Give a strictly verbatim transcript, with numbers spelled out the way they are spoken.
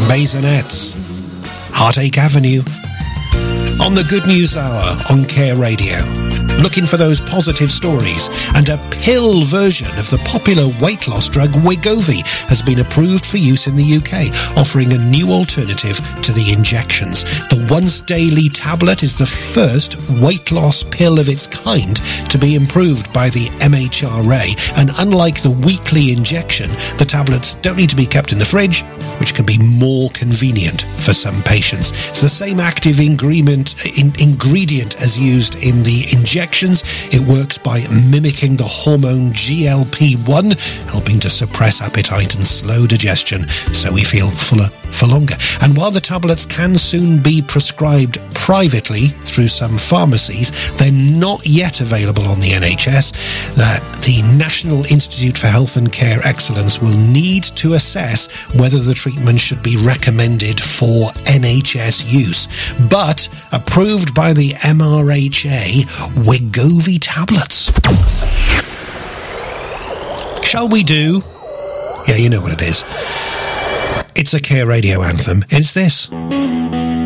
Maisonettes, Heartache Avenue. On the Good News Hour on Care Radio, looking for those positive stories, and a pill version of the popular weight loss drug Wegovy has been approved for use in the U K, offering a new alternative to the injections. The once daily tablet is the first weight loss pill of its kind to be approved by the M H R A, and unlike the weekly injection, the tablets don't need to be kept in the fridge, which can be more convenient for some patients. It's the same active ingredient, in, ingredient as used in the injections. It works by mimicking the hormone G L P one, helping to suppress appetite and slow digestion, so we feel fuller for longer. And while the tablets can soon be prescribed privately through some pharmacies, they're not yet available on the N H S. That the National Institute for Health and Care Excellence will need to assess whether the treatment should be recommended for N H S use. But approved by the M R H A, Wegovy tablets. Shall we do? Yeah, you know what it is. It's a Care Radio anthem. It's this.